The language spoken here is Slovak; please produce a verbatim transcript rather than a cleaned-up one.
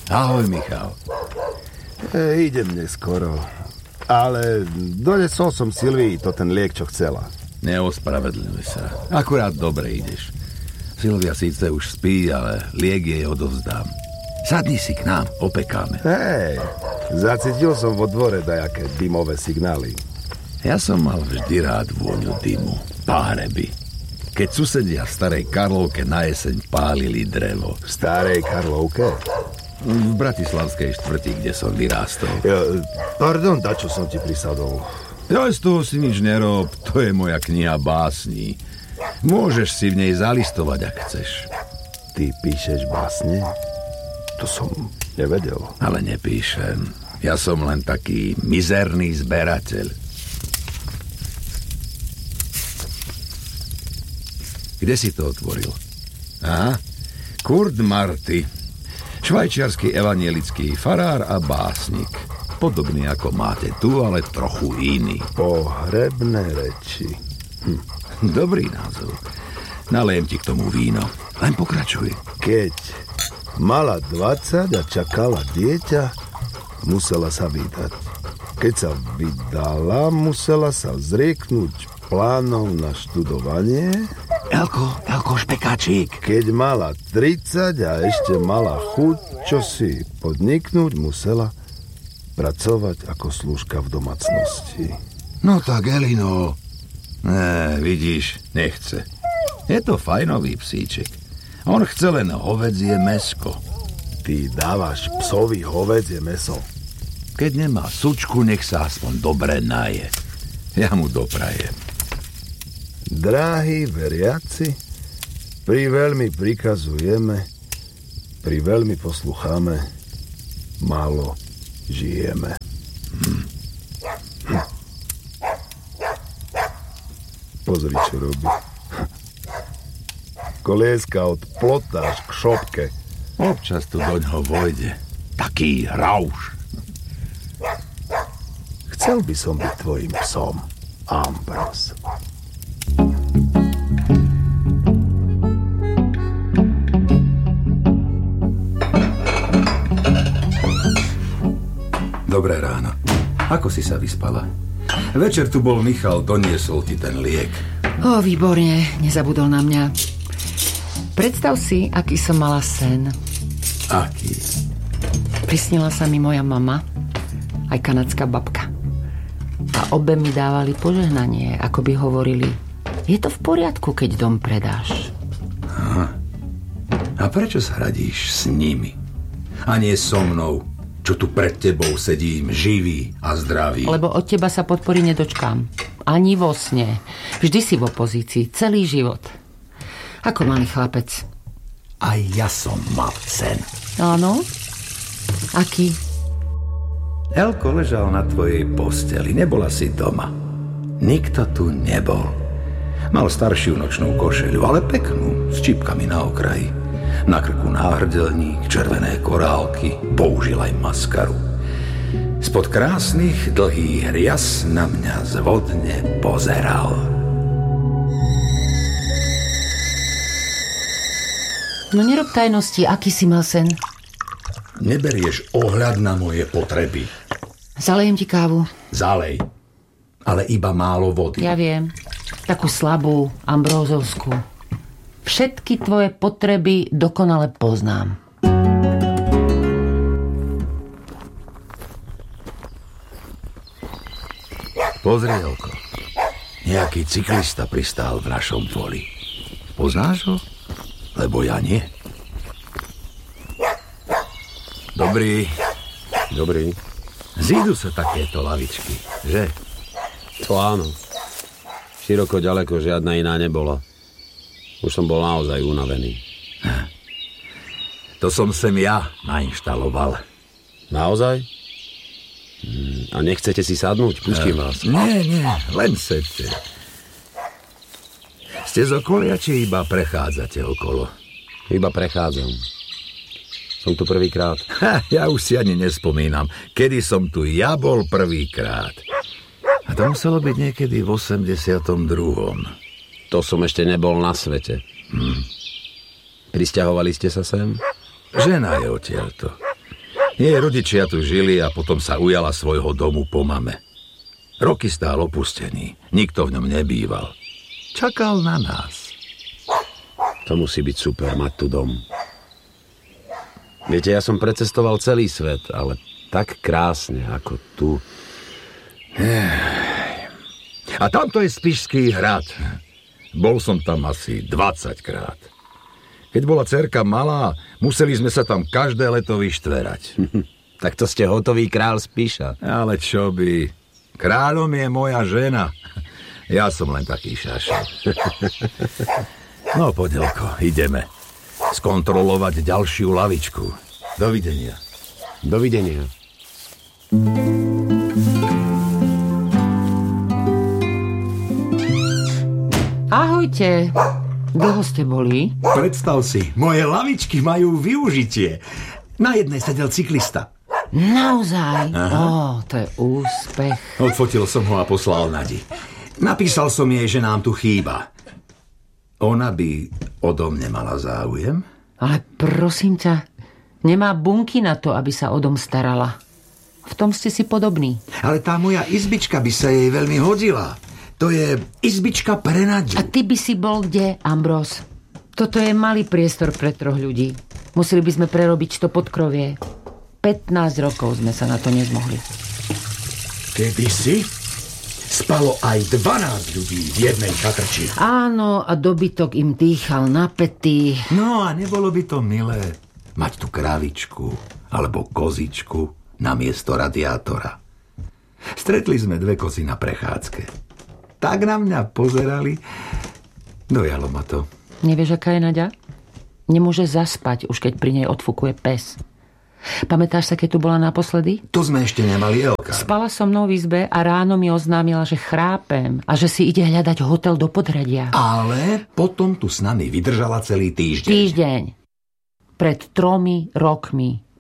Ahoj, Michal. E, idem neskoro. Ale donesol som Silvii to ten liek, čo chcela. Neospravedlňuj sa. Akurát dobre ideš. Silvia síce už spí, ale liek jej odovzdám. Sadni si k nám, opekáme. Hej, zacítil som vo dvore dajaké dymové signály. Ja som mal vždy rád vôňu dymu. Pahreby. Keď susedia v Starej Karlovke na jeseň pálili drevo. V Starej Karlovke? V bratislavskej štvrti, kde som vyrástol. Ja, pardon, dačo som ti prisadol. Ja z toho si nič nerob, to je moja kniha básní. Môžeš si v nej zalistovať, ak chceš. Ty píšeš básne? To som nevedel. Ale nepíšem. Ja som len taký mizerný zberateľ. Kde si to otvoril? Aha, Kurt Marty. Švajčiarsky evanielický farár a básnik. Podobný ako máte tu, ale trochu iný. Pohrebné reči. Hm. Dobrý názov. Nalejem ti k tomu víno. Len pokračuj. Keď mala dvadsať a čakala dieťa, musela sa vydať. Keď sa vydala, musela sa zrieknúť plánov na študovanie. Elko, Elko, špekáčik. Keď mala tridsať a ešte mala chuť, čo si podniknúť, musela pracovať ako slúžka v domácnosti. No tak, Elino. Ne, vidíš, nechce. Je to fajnový psíček. On chce len hovädzie mäsko. Ty dávaš psovi hovädzie mäso? Keď nemá sučku, nech sa aspoň dobre naje. Ja mu doprajem. Dráhi veriaci, pri veľmi prikazujeme, pri veľmi poslucháme, málo žijeme. Hm. Hm. Pozri, čo robí. Kolieska od plota až k šopke. Občas tu doňho vojde. Taký rauš. Chcel by som byť tvojim psom, Ambros. Dobré ráno. Ako si sa vyspala? Večer tu bol Michal, doniesol ti ten liek. Ó, výborne, nezabudol na mňa. Predstav si, aký som mala sen. Aký? Prisnila sa mi moja mama, aj kanadská babka. A obe mi dávali požehnanie, ako by hovorili, je to v poriadku, keď dom predáš. Aha. A prečo sa radíš s nimi? A nie so mnou, čo tu pred tebou sedím, živý a zdravý? Lebo od teba sa podpory nedočkám. Ani vo sne. Vždy si v opozícii, celý život. Ako malý chlapec. Aj ja som mal sen. Áno? Aký? Elko ležal na tvojej posteli, nebola si doma. Nikto tu nebol. Mal staršiu nočnú košeľu, ale peknú, s čípkami na okraji. Na krku náhrdelník, červené korálky, použil aj maskaru. Spod krásnych dlhých rias na mňa zvodne pozeral. No nerob tajnosti, aký si mal sen? Neberieš ohľad na moje potreby. Zalejem ti kávu. Zalej, ale iba málo vody. Ja viem, takú slabú, ambrózovskú. Všetky tvoje potreby dokonale poznám. Pozri, Elko. Nejaký cyklista pristál v našom poli. Poznáš ho? Lebo ja nie. Dobrý. Dobrý. Zídu sa takéto lavičky, že? To áno. Široko ďaleko žiadna iná nebola. Už som bol naozaj unavený. To som sem ja nainštaloval. Naozaj? A nechcete si sadnúť? Pustím vás. Nie, nie, len sedte. Ste z okolia, či iba prechádzate okolo? Iba prechádzam. Som tu prvýkrát. Ha, ja už si ani nespomínam, kedy som tu ja bol prvýkrát. A to muselo byť niekedy v osemdesiatom druhom. To som ešte nebol na svete. Hm. Prisťahovali ste sa sem? Žena je odtiaľto. Jej rodičia tu žili a potom sa ujala svojho domu po mame. Roky stál opustený, nikto v ňom nebýval. Čakal na nás. To musí byť super, mať tu dom. Viete, ja som precestoval celý svet, ale tak krásne ako tu. A tamto je Spišský hrad. Bol som tam asi dvadsaťkrát. Keď bola dcerka malá, museli sme sa tam každé leto vyštverať. Tak to ste hotový král Spiša. Ale čo by... Kráľom je moja žena. Ja som len taký šašel. No, Podelko, ideme. Skontrolovať ďalšiu lavičku. Dovidenia. Dovidenia. Ahojte. Dlho ste boli? Predstav si, moje lavičky majú využitie. Na jednej sedel cyklista. Naozaj? Ó, to je úspech. Odfotil som ho a poslal Nadi. Napísal som jej, že nám tu chýba. Ona by odo mne mala záujem? Ale prosím ťa, nemá bunky na to, aby sa o dom starala. V tom ste si podobní. Ale tá moja izbička by sa jej veľmi hodila. To je izbička pre Nadiu. A ty by si bol kde, Ambros? Toto je malý priestor pre troch ľudí. Museli by sme prerobiť to podkrovie. pätnásť rokov sme sa na to nezmohli. Keby si spalo aj dvanásť ľudí v jednej chatrči. Áno, a dobytok im dýchal napätý. No a nebolo by to milé mať tú kravičku alebo kozičku namiesto radiátora. Stretli sme dve kozy na prechádzke. Tak na mňa pozerali. Dojalo ma to. Nevieš, aká je Naďa? Nemôže zaspať, už keď pri nej odfúkuje pes. Pamätáš sa, keď tu bola naposledy? To sme ešte nemali, Elka. Spala so mnou v izbe a ráno mi oznámila, že chrápem a že si ide hľadať hotel do Podradia. Ale potom tu s nami vydržala celý týždeň. Týždeň. Pred tromi rokmi.